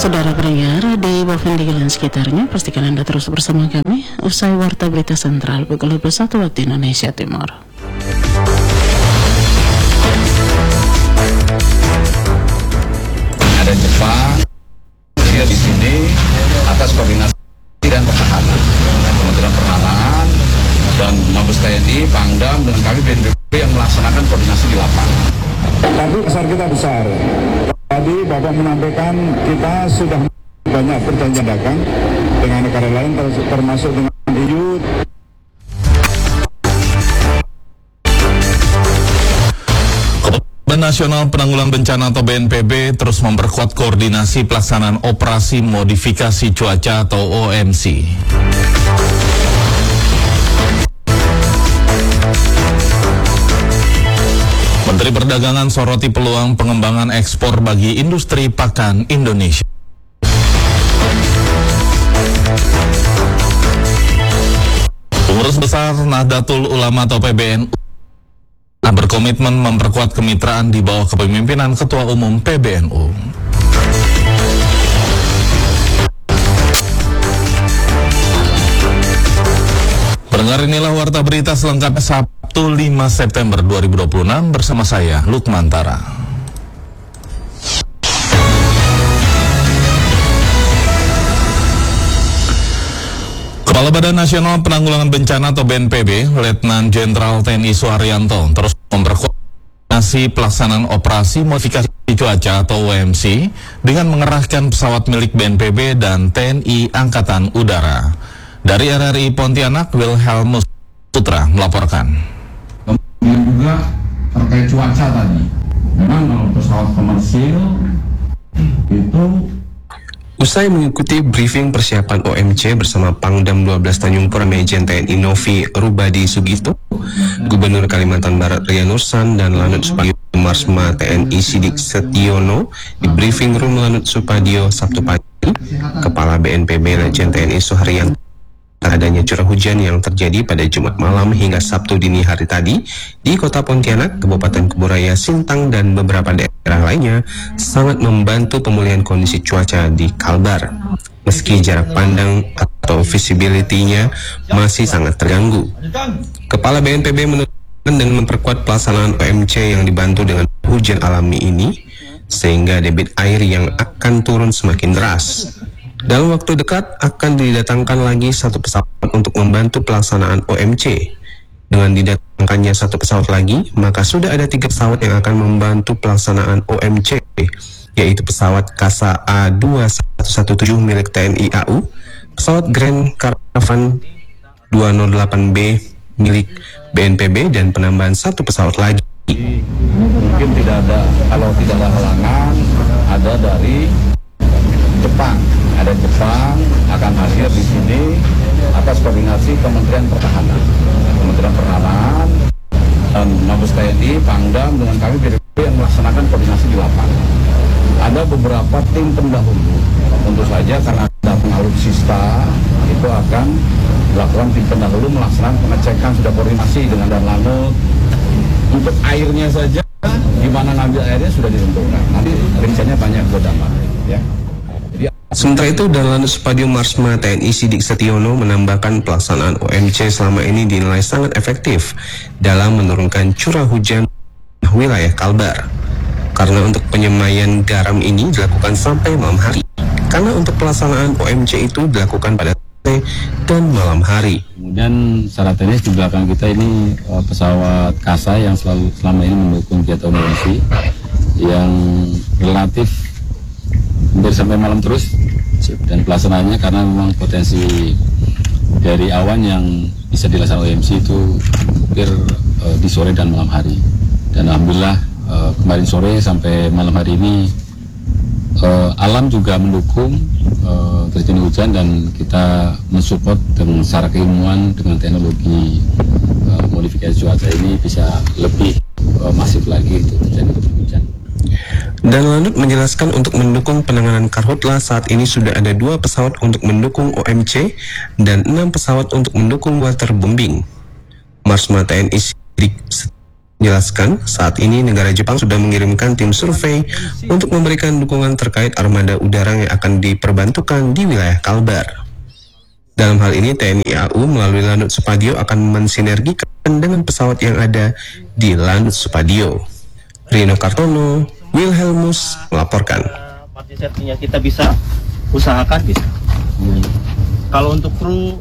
Saudara pendengar di Boven di Jalan sekitarnya, pastikan Anda terus bersama kami usai Warta Berita Sentral pukul 21 waktu Indonesia Timur. Ada Jepang, dia di sini atas koordinasi dan pertahanan, Kementerian Pertahanan dan Mabes TNI, Pangdam dan kami BNPB yang melaksanakan koordinasi di lapangan. Tapi besar kita besar. Tadi Bapak menyampaikan kita sudah banyak perjanjian dagang dengan negara lain termasuk dengan EU. Badan Nasional Penanggulangan Bencana atau BNPB terus memperkuat koordinasi pelaksanaan operasi modifikasi cuaca atau OMC. Menteri Perdagangan soroti peluang pengembangan ekspor bagi industri pakan Indonesia. Pengurus Besar Nahdlatul Ulama atau PBNU berkomitmen memperkuat kemitraan di bawah kepemimpinan Ketua Umum PBNU. Pendengar, inilah Warta Berita selengkapnya Sabtu 5 September 2026 bersama saya, Lukman Tara. Kepala Badan Nasional Penanggulangan Bencana atau BNPB, Letnan Jenderal TNI Suharyanto terus memperkuat pelaksanaan operasi modifikasi cuaca atau OMC dengan mengerahkan pesawat milik BNPB dan TNI Angkatan Udara. Dari RRI Pontianak, Wilhelmus Putra melaporkan. Kemudian juga terkait cuaca tadi, memang kalau pesawat komersil itu usai mengikuti briefing persiapan OMC bersama Pangdam 12 Tanjung Pura Majen TNI Novi Rubadi Sugito, Gubernur Kalimantan Barat Ria Nursan dan Lanut Supadio Marsma TNI Sidik Setiono di briefing room Lanut Supadio Sabtu pagi, Kepala BNPB Lejen TNI Suharyanto adanya curah hujan yang terjadi pada Jumat malam hingga Sabtu dini hari tadi di Kota Pontianak, Kabupaten Kuburaya, Sintang dan beberapa daerah lainnya sangat membantu pemulihan kondisi cuaca di Kalbar. Meski jarak pandang atau visibility-nya masih sangat terganggu. Kepala BNPB menekankan dengan memperkuat pelaksanaan OMC yang dibantu dengan hujan alami ini sehingga debit air yang akan turun semakin deras. Dalam waktu dekat akan didatangkan lagi satu pesawat untuk membantu pelaksanaan OMC. Dengan didatangkannya satu pesawat lagi, maka sudah ada 3 pesawat yang akan membantu pelaksanaan OMC, yaitu pesawat Kasa A2117 milik TNI AU, pesawat Grand Caravan 208B milik BNPB, dan penambahan satu pesawat lagi. mungkin tidak ada, kalau tidak ada halangan, ada dari Jepang. Ada Jepang akan hadir di sini atas koordinasi Kementerian Pertahanan, dan Mabes TNI, Pangdam dengan kami BNPB yang melaksanakan koordinasi di lapangan. Ada beberapa tim pendahulu, tentu saja karena ada pengalutsista itu akan dilakukan tim pendahulu melaksanakan pengecekan, sudah koordinasi dengan dan Lanut. Untuk airnya saja, gimana ngambil airnya sudah ditentukan. Nanti rinciannya banyak godama, ya. Sementara itu, Lanut Supadio Marsma TNI Sidik Setiono menambahkan pelaksanaan OMC selama ini dinilai sangat efektif dalam menurunkan curah hujan wilayah Kalbar. Karena untuk penyemaian garam ini dilakukan sampai malam hari. Karena untuk pelaksanaan OMC itu dilakukan pada sore dan malam hari. Kemudian secara teknis juga akan kita ini pesawat Kasa yang selama ini mendukung kegiatan OMC yang relatif hampir sampai malam terus, dan pelaksanaannya karena memang potensi dari awan yang bisa dilaksanakan OMC itu hampir di sore dan malam hari. Dan alhamdulillah kemarin sore sampai malam hari ini alam juga mendukung terjadinya hujan, dan kita mensupport dengan secara keilmuan dengan teknologi modifikasi cuaca ini bisa lebih masif lagi untuk terjadi hujan. Dan Lanut menjelaskan untuk mendukung penanganan karhutlah saat ini sudah ada 2 pesawat untuk mendukung OMC dan 6 pesawat untuk mendukung waterbombing. Marsma TNI Sidik Jelaskan, saat ini negara Jepang sudah mengirimkan tim survei untuk memberikan dukungan terkait armada udara yang akan diperbantukan di wilayah Kalbar. Dalam hal ini, TNI AU melalui Lanut Supadio akan mensinergikan dengan pesawat yang ada di Lanut Supadio. Rino Kartono, Wilhelmus melaporkan. Party safety-nya kita bisa usahakan bisa. Kalau untuk kru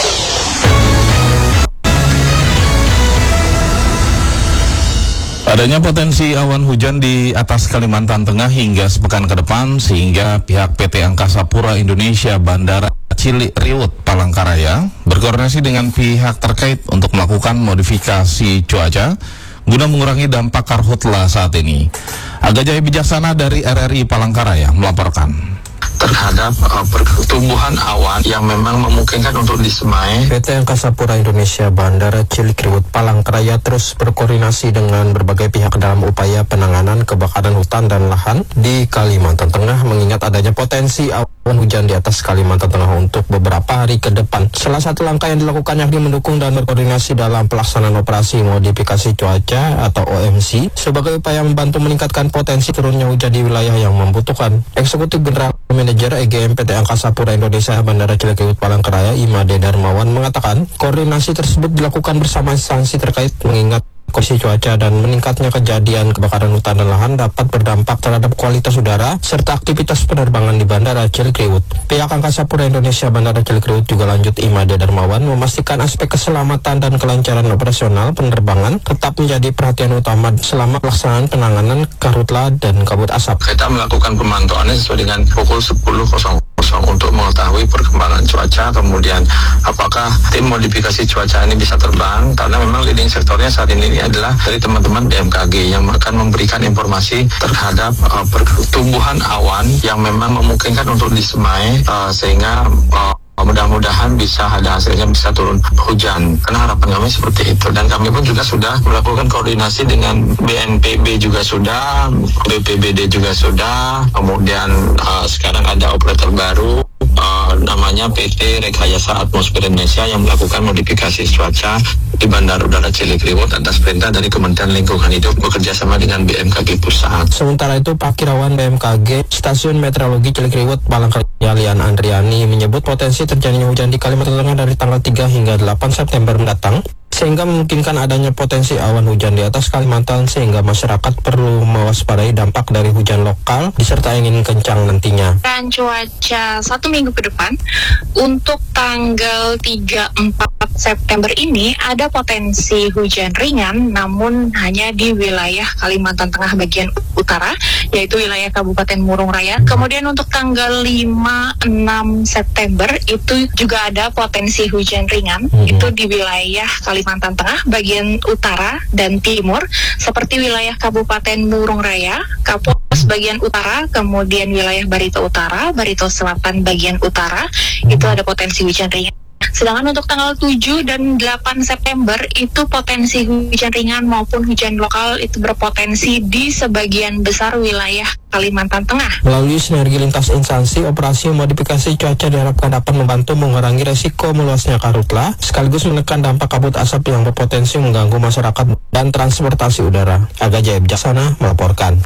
Adanya potensi awan hujan di atas Kalimantan Tengah hingga sepekan ke depan sehingga pihak PT Angkasa Pura Indonesia Bandara Cilikriwut Palangkaraya berkoordinasi dengan pihak terkait untuk melakukan modifikasi cuaca guna mengurangi dampak karhutla saat ini. Aga Jaya Bijaksana dari RRI Palangkaraya melaporkan. Terhadap pertumbuhan awan yang memang memungkinkan untuk disemai. PT Angkasa Pura Indonesia Bandara Cilikriwut Palangkaraya terus berkoordinasi dengan berbagai pihak dalam upaya penanganan kebakaran hutan dan lahan di Kalimantan Tengah mengingat adanya potensi awan hujan di atas Kalimantan Tengah untuk beberapa hari ke depan. Salah satu langkah yang dilakukan yakni mendukung dan berkoordinasi dalam pelaksanaan operasi modifikasi cuaca atau OMC sebagai upaya membantu meningkatkan potensi turunnya hujan di wilayah yang membutuhkan. Eksekutif General Manajer EGM PT Angkasa Pura Indonesia Bandara Cilikriwut Palangkaraya Imade Darmawan mengatakan koordinasi tersebut dilakukan bersama instansi terkait mengingat kondisi cuaca dan meningkatnya kejadian kebakaran hutan dan lahan dapat berdampak terhadap kualitas udara serta aktivitas penerbangan di Bandara Cilikriwut. Pihak Angkasa Pura Indonesia Bandara Cilikriwut juga lanjut Imade Darmawan memastikan aspek keselamatan dan kelancaran operasional penerbangan tetap menjadi perhatian utama selama pelaksanaan penanganan karhutla dan kabut asap. Kita melakukan pemantauannya sesuai dengan pukul 10.00 untuk mengetahui perkembangan cuaca, kemudian apakah tim modifikasi cuaca ini bisa terbang, karena memang leading sektornya saat ini adalah dari teman-teman BMKG yang akan memberikan informasi terhadap pertumbuhan awan yang memang memungkinkan untuk disemai sehingga mudah-mudahan bisa ada hasilnya, bisa turun hujan, karena harapan kami seperti itu. Dan kami pun juga sudah melakukan koordinasi dengan BNPB juga sudah, BPBD juga sudah, kemudian sekarang ada operator baru namanya PT Rekayasa Atmosfer Indonesia yang melakukan modifikasi cuaca di Bandara Udara Cilikriwut atas perintah dari Kementerian Lingkungan Hidup bekerja sama dengan BMKG Pusat. Sementara itu, Pakirawan BMKG Stasiun Meteorologi Cilikriwut Palangkaraya Lian Andriani menyebut potensi terjadinya hujan di Kalimantan Tengah dari tanggal 3 hingga 8 September mendatang sehingga memungkinkan adanya potensi awan hujan di atas Kalimantan sehingga masyarakat perlu mewaspadai dampak dari hujan lokal disertai angin kencang nantinya. Dan cuaca 1 minggu ke depan untuk tanggal 3-4 September ini ada potensi hujan ringan namun hanya di wilayah Kalimantan Tengah bagian utara yaitu wilayah Kabupaten Murung Raya. Kemudian untuk tanggal 5-6 September itu juga ada potensi hujan ringan itu di wilayah Kalimantan Tengah bagian utara dan timur seperti wilayah Kabupaten Murung Raya, Kapos bagian utara, kemudian wilayah Barito Utara, Barito Selatan bagian utara itu ada potensi hujan ringan. Sedangkan untuk tanggal 7 dan 8 September itu potensi hujan ringan maupun hujan lokal itu berpotensi di sebagian besar wilayah Kalimantan Tengah. Melalui sinergi lintas instansi, operasi modifikasi cuaca diharapkan dapat membantu mengurangi resiko meluasnya karhutla, sekaligus menekan dampak kabut asap yang berpotensi mengganggu masyarakat dan transportasi udara. Aga Jaya Bijaksana melaporkan.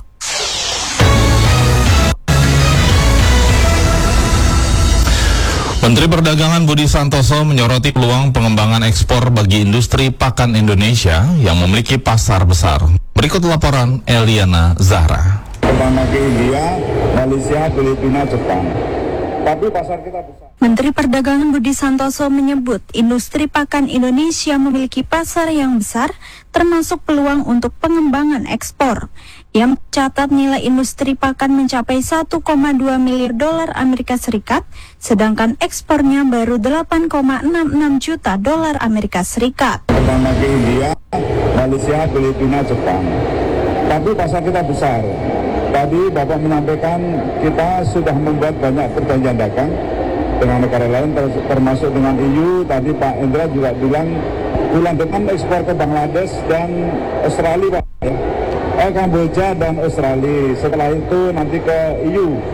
Menteri Perdagangan Budi Santoso menyoroti peluang pengembangan ekspor bagi industri pakan Indonesia yang memiliki pasar besar. Berikut laporan Eliana Zahra. Pertama ke India, Malaysia, Filipina, Jepang. Tapi pasar kita besar. Menteri Perdagangan Budi Santoso menyebut industri pakan Indonesia memiliki pasar yang besar, termasuk peluang untuk pengembangan ekspor. Ia mencatat nilai industri pakan mencapai 1,2 miliar dolar Amerika Serikat, sedangkan ekspornya baru 8,66 juta dolar Amerika Serikat. Pertama ke India, Malaysia, Filipina, Jepang. Tapi pasar kita besar. Tadi Bapak menyampaikan kita sudah membuat banyak perjanjian dagang dengan negara lain termasuk dengan EU. Tadi Pak Indra juga bilang bulan depan ekspor ke Bangladesh dan Australia, Pak. Kamboja dan Australia. Setelah itu nanti ke EU.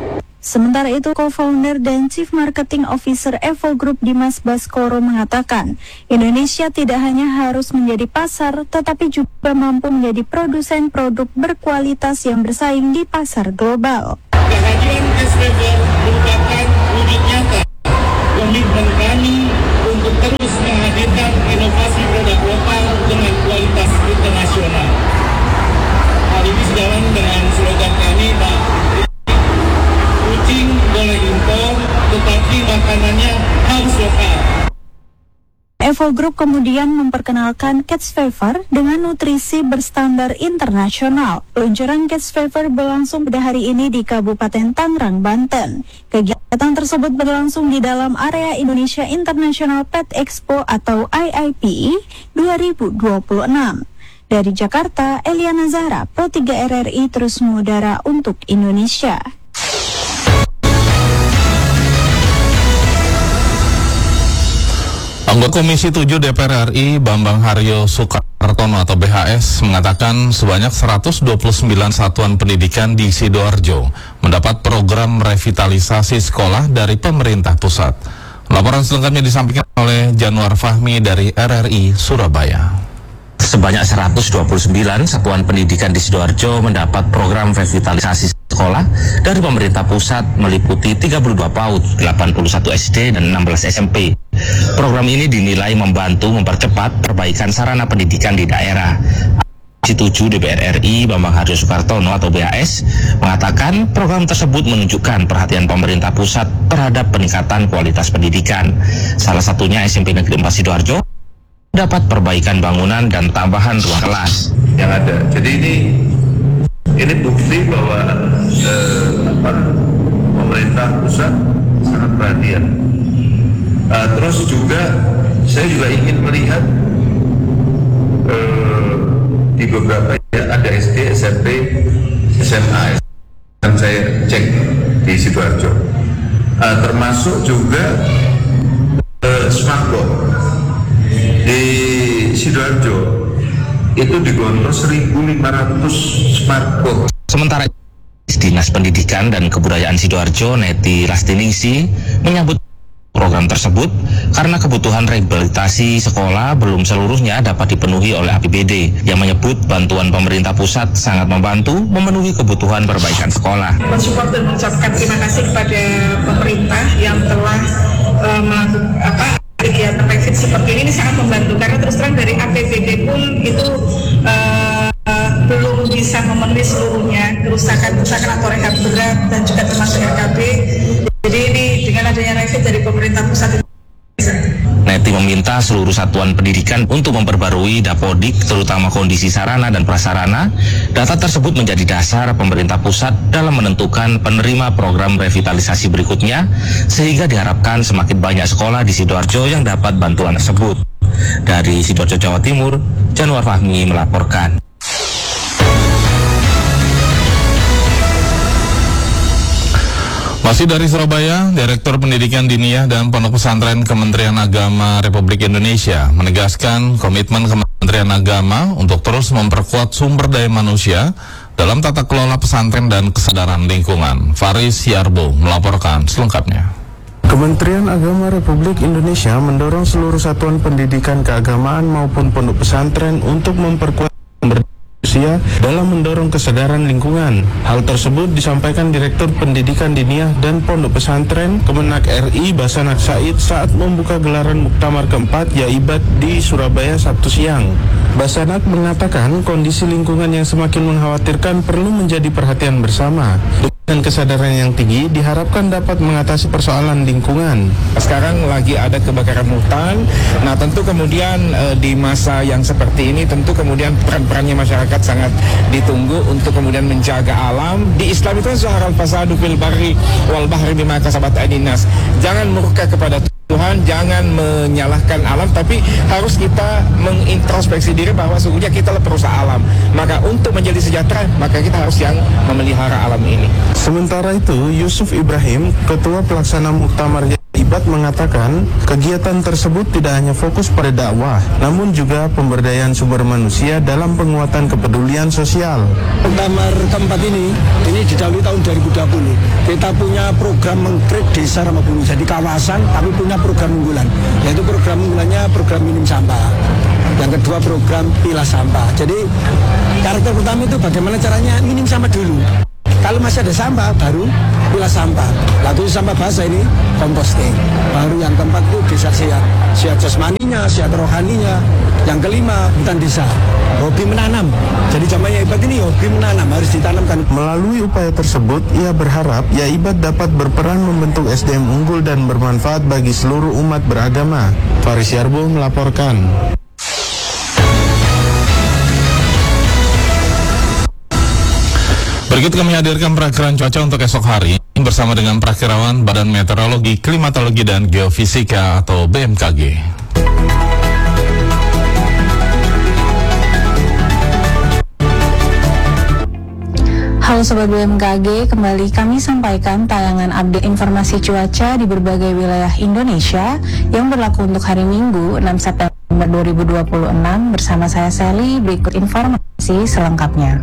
Sementara itu, co-founder dan Chief Marketing Officer Evo Group Dimas Baskoro mengatakan, Indonesia tidak hanya harus menjadi pasar, tetapi juga mampu menjadi produsen produk berkualitas yang bersaing di pasar global. Kehadiran SWF merupakan wujud nyata komitmen kami untuk terus menghadirkan inovasi produk lokal dengan kualitas internasional. Hal ini sejalan dengan slogan kami, Pak, kucing boleh impor, tetapi makanannya harus lokal. Evo Group kemudian memperkenalkan Cats Fever dengan nutrisi berstandar internasional. Peluncuran Cats Fever berlangsung pada hari ini di Kabupaten Tangerang, Banten. Kegiatan tersebut berlangsung di dalam area Indonesia International Pet Expo atau IIPE 2026. Dari Jakarta, Eliana Zahra, Pro 3 RRI terus mengudara untuk Indonesia. Anggota Komisi 7 DPR RI Bambang Haryo Soekartono atau BHS mengatakan sebanyak 129 satuan pendidikan di Sidoarjo mendapat program revitalisasi sekolah dari pemerintah pusat. Laporan selengkapnya disampaikan oleh Januar Fahmi dari RRI Surabaya. Sebanyak 129 satuan pendidikan di Sidoarjo mendapat program revitalisasi sekolah dari pemerintah pusat meliputi 32 PAUD, 81 SD, dan 16 SMP. Program ini dinilai membantu mempercepat perbaikan sarana pendidikan di daerah. Komisi 7 DPR RI Bambang Haryo Soekartono atau BHS mengatakan program tersebut menunjukkan perhatian pemerintah pusat terhadap peningkatan kualitas pendidikan. Salah satunya SMP Negeri 4 Sidoarjo dapat perbaikan bangunan dan tambahan ruang kelas yang ada. Jadi ini bukti bahwa pemerintah pusat sangat perhatian. Terus juga saya juga ingin melihat di beberapa ada SD, SMP, SMA yang saya cek di Sidoarjo, termasuk juga smartboard. Di Sidoarjo itu digontor 1.500 smartboard. Sementara Dinas Pendidikan dan Kebudayaan Sidoarjo Neti Lastiningsi menyambut program tersebut karena kebutuhan rehabilitasi sekolah belum seluruhnya dapat dipenuhi oleh APBD, yang menyebut bantuan pemerintah pusat sangat membantu memenuhi kebutuhan perbaikan sekolah. Mensupport dan mengucapkan terima kasih kepada pemerintah yang telah melakukan kegiatan revit seperti ini sangat membantu, karena terus terang dari APBD pun itu belum bisa memenuhi seluruhnya kerusakan atau rehab berat dan juga termasuk RKB. Jadi ini dengan adanya revit dari pemerintah pusat. Neti meminta seluruh satuan pendidikan untuk memperbarui Dapodik, terutama kondisi sarana dan prasarana. Data tersebut menjadi dasar pemerintah pusat dalam menentukan penerima program revitalisasi berikutnya, sehingga diharapkan semakin banyak sekolah di Sidoarjo yang dapat bantuan tersebut. Dari Sidoarjo, Jawa Timur, Januar Fahmi melaporkan. Masih dari Surabaya, Direktur Pendidikan Diniyah dan Pondok Pesantren Kementerian Agama Republik Indonesia menegaskan komitmen Kementerian Agama untuk terus memperkuat sumber daya manusia dalam tata kelola pesantren dan kesadaran lingkungan. Faris Yarbo melaporkan selengkapnya. Kementerian Agama Republik Indonesia mendorong seluruh satuan pendidikan keagamaan maupun pondok pesantren untuk memperkuat sumber manusia dalam mendorong kesadaran lingkungan. Hal tersebut disampaikan Direktur Pendidikan Diniyah dan Pondok Pesantren Kemenak RI Basanak Said saat membuka gelaran Muktamar keempat Yaibat di Surabaya Sabtu siang. Basanak mengatakan kondisi lingkungan yang semakin mengkhawatirkan perlu menjadi perhatian bersama. Dan kesadaran yang tinggi diharapkan dapat mengatasi persoalan lingkungan. Sekarang lagi ada kebakaran hutan. Nah, tentu kemudian di masa yang seperti ini tentu kemudian peran-perannya masyarakat sangat ditunggu untuk kemudian menjaga alam. Di Islam itu zaharal fasadu fil barri wal bahri bima kasabat aydin nas. Jangan murka kepada Tuhan, jangan menyalahkan alam, tapi harus kita mengintrospeksi diri bahwa sesungguhnya kita perusaha alam. Maka untuk menjadi sejahtera, maka kita harus yang memelihara alam ini. Sementara itu, Yusuf Ibrahim, Ketua Pelaksana Muktamar Ibat mengatakan kegiatan tersebut tidak hanya fokus pada dakwah, namun juga pemberdayaan sumber manusia dalam penguatan kepedulian sosial. Muktamar keempat ini didahului tahun 2020. Kita punya program mengkreat desa Ramabumi, jadi kawasan tapi punya program unggulan, yaitu program unggulannya program minim sampah. Yang kedua program pilah sampah. Jadi karakter pertama itu bagaimana caranya minim sampah dulu. Kalau masih ada sampah baru pilah sampah. Lalu sampah basah ini composting. Baru yang keempat itu desa sehat, sehat jasmaninya, sehat rohaninya. Yang kelima hutan desa, hobi menanam. Jadi zamannya Ibat ini hobi menanam, harus ditanamkan. Melalui upaya tersebut, ia berharap Ibat dapat berperan membentuk SDM unggul dan bermanfaat bagi seluruh umat beragama. Faris Yarbo melaporkan. Berikut kami hadirkan perakiraan cuaca untuk esok hari bersama dengan Prakirawan Badan Meteorologi, Klimatologi, dan Geofisika atau BMKG. Halo Sobat BMKG, kembali kami sampaikan tayangan update informasi cuaca di berbagai wilayah Indonesia yang berlaku untuk hari Minggu 6 September 2026 bersama saya Sally. Berikut informasi selengkapnya.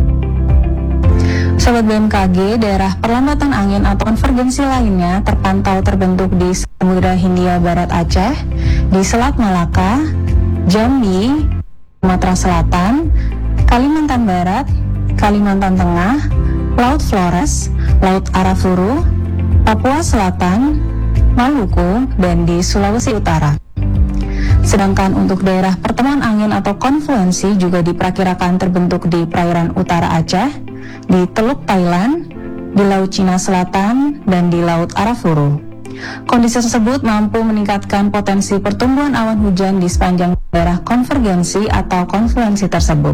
Sobat BMKG, daerah perlambatan angin atau konvergensi lainnya terpantau terbentuk di Samudra Hindia Barat Aceh, di Selat Malaka, Jambi, Sumatera Selatan, Kalimantan Barat, Kalimantan Tengah, Laut Flores, Laut Arafuru, Papua Selatan, Maluku, dan di Sulawesi Utara. Sedangkan untuk daerah pertemuan angin atau konfluensi juga diperkirakan terbentuk di perairan utara Aceh, di Teluk Thailand, di Laut Cina Selatan, dan di Laut Arafuru. Kondisi tersebut mampu meningkatkan potensi pertumbuhan awan hujan di sepanjang daerah konvergensi atau konfluensi tersebut.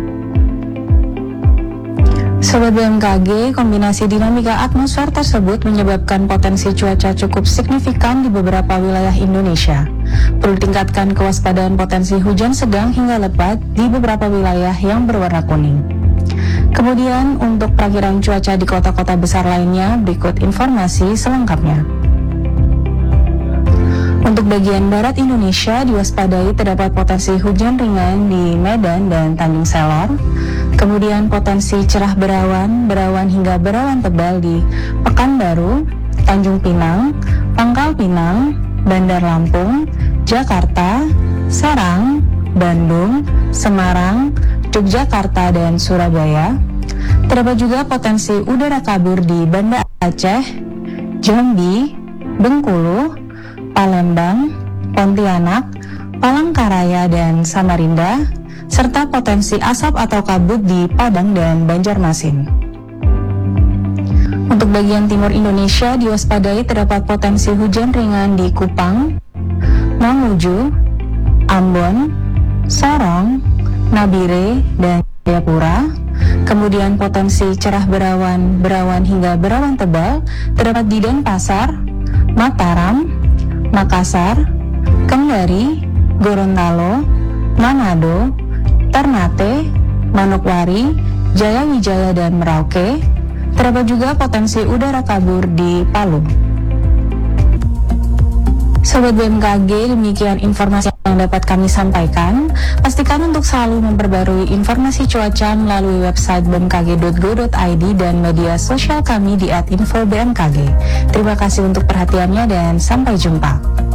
Sobat BMKG, kombinasi dinamika atmosfer tersebut menyebabkan potensi cuaca cukup signifikan di beberapa wilayah Indonesia. Perlu tingkatkan kewaspadaan potensi hujan sedang hingga lebat di beberapa wilayah yang berwarna kuning. Kemudian untuk perakiraan cuaca di kota-kota besar lainnya, berikut informasi selengkapnya. Untuk bagian barat Indonesia diwaspadai terdapat potensi hujan ringan di Medan dan Tanjung Selor. Kemudian potensi cerah berawan hingga berawan tebal di Pekanbaru, Tanjung Pinang, Pangkal Pinang, Bandar Lampung, Jakarta, Serang, Bandung, Semarang, Yogyakarta, dan Surabaya. Terdapat juga potensi udara kabur di Banda Aceh, Jambi, Bengkulu, Palembang, Pontianak, Palangkaraya, dan Samarinda, serta potensi asap atau kabut di Padang dan Banjarmasin. Untuk bagian timur Indonesia diwaspadai terdapat potensi hujan ringan di Kupang, Mamuju, Ambon, Sorong, Nabire, dan Jayapura. Kemudian potensi cerah berawan hingga berawan tebal terdapat di Denpasar, Mataram, Makassar, Kendari, Gorontalo, Manado, Ternate, Manokwari, Jayawijaya, dan Merauke. Terdapat juga potensi udara kabur di Palu. Sobat BMKG, demikian informasi yang dapat kami sampaikan. Pastikan untuk selalu memperbarui informasi cuaca melalui website bmkg.go.id dan media sosial kami di @infobmkg. Terima kasih untuk perhatiannya dan sampai jumpa.